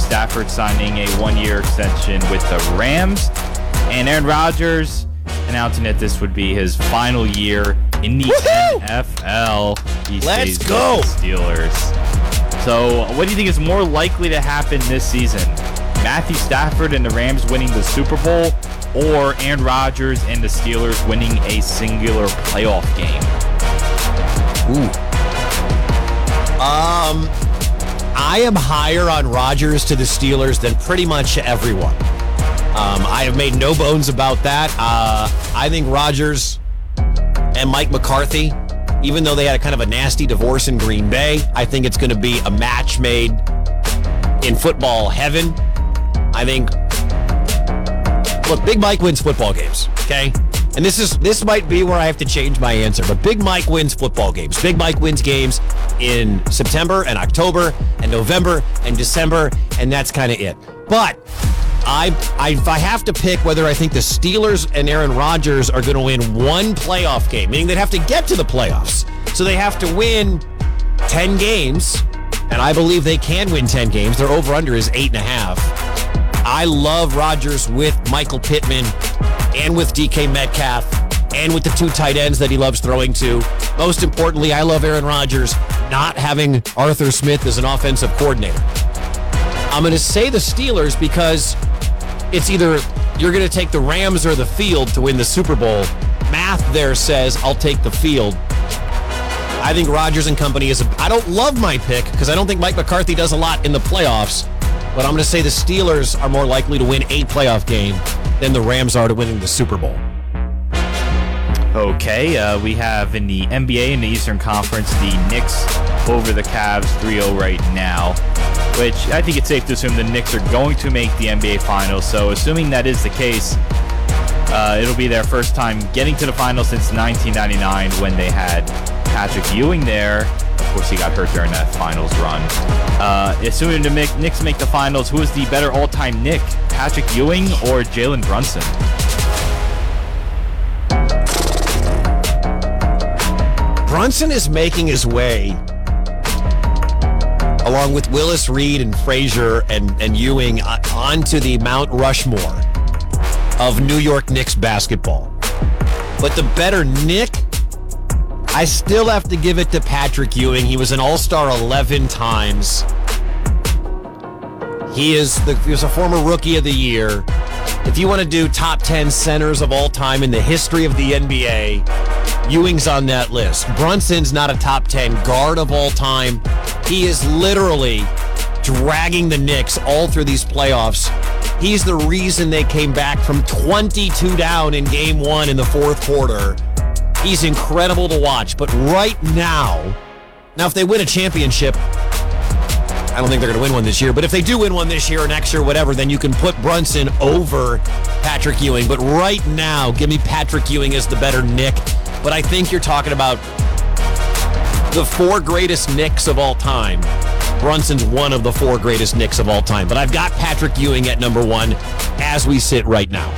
Stafford signing a 1-year extension with the Rams, and Aaron Rodgers announcing that this would be his final year in the NFL. Let's go! With the Steelers. So, what do you think is more likely to happen this season? Matthew Stafford and the Rams winning the Super Bowl, or Aaron Rodgers and the Steelers winning a singular playoff game? I am higher on Rodgers to the Steelers than pretty much everyone. I have made no bones about that. I think Rodgers and Mike McCarthy, even though they had a kind of a nasty divorce in Green Bay, I think it's going to be a match made in football heaven. I think, look, Big Mike wins football games, okay? And this might be where I have to change my answer, but Big Mike wins football games. Big Mike wins games in September and October and November and December, and that's kind of it. But if I have to pick whether I think the Steelers and Aaron Rodgers are going to win one playoff game, meaning they'd have to get to the playoffs, so they have to win 10 games, and I believe they can win 10 games. Their over-under is 8.5. I love Rodgers with Michael Pittman and with DK Metcalf and with the two tight ends that he loves throwing to. Most importantly, I love Aaron Rodgers not having Arthur Smith as an offensive coordinator. I'm going to say the Steelers because it's either you're going to take the Rams or the field to win the Super Bowl. Math there says I'll take the field. I think Rodgers and company I don't love my pick because I don't think Mike McCarthy does a lot in the playoffs, but I'm going to say the Steelers are more likely to win a playoff game than the Rams are to winning the Super Bowl. Okay, we have in the NBA in the Eastern Conference, the Knicks over the Cavs 3-0 right now, which I think it's safe to assume the Knicks are going to make the NBA Finals. So assuming that is the case, it'll be their first time getting to the finals since 1999 when they had Patrick Ewing there. Of course, he got hurt during that finals run. Assuming the Knicks make the finals, who is the better all-time Knick, Patrick Ewing or Jalen Brunson? Brunson is making his way, along with Willis Reed and Frazier and Ewing, onto the Mount Rushmore of New York Knicks basketball. But the better Knick, I still have to give it to Patrick Ewing. He was an All-Star 11 times. He was a former Rookie of the Year. If you want to do top 10 centers of all time in the history of the NBA, Ewing's on that list. Brunson's not a top 10 guard of all time. He is literally dragging the Knicks all through these playoffs. He's the reason they came back from 22 down in game one in the fourth quarter. He's incredible to watch. But right now, if they win a championship, I don't think they're going to win one this year, but if they do win one this year or next year or whatever, then you can put Brunson over Patrick Ewing. But right now, give me Patrick Ewing as the better Knick. But I think you're talking about the four greatest Knicks of all time. Brunson's one of the four greatest Knicks of all time. But I've got Patrick Ewing at number one as we sit right now.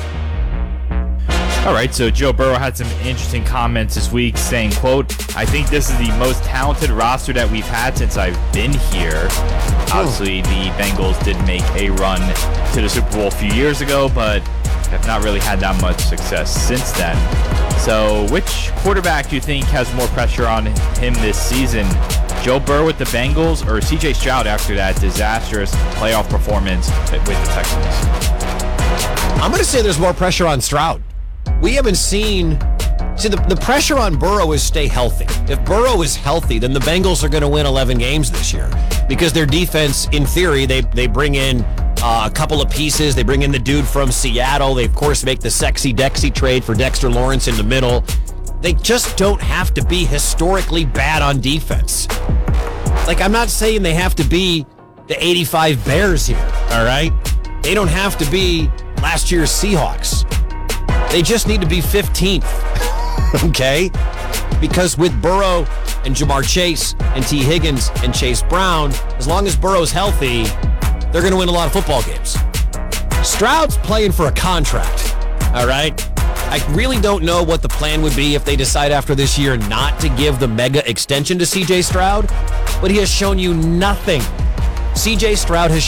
All right, so Joe Burrow had some interesting comments this week saying, quote, "I think this is the most talented roster that we've had since I've been here." Obviously, the Bengals did make a run to the Super Bowl a few years ago, but have not really had that much success since then. So which quarterback do you think has more pressure on him this season? Joe Burrow with the Bengals or C.J. Stroud after that disastrous playoff performance with the Texans? I'm going to say there's more pressure on Stroud. We haven't seen... See, the pressure on Burrow is stay healthy. If Burrow is healthy, then the Bengals are going to win 11 games this year because their defense, in theory, they bring in a couple of pieces. They bring in the dude from Seattle. They, of course, make the sexy Dexy trade for Dexter Lawrence in the middle. They just don't have to be historically bad on defense. Like, I'm not saying they have to be the 85 Bears here, all right? They don't have to be last year's Seahawks. They just need to be 15th, okay? Because with Burrow and Jamar Chase and T. Higgins and Chase Brown, as long as Burrow's healthy, they're going to win a lot of football games. Stroud's playing for a contract, all right? I really don't know what the plan would be if they decide after this year not to give the mega extension to C.J. Stroud, but he has shown you nothing. C.J. Stroud has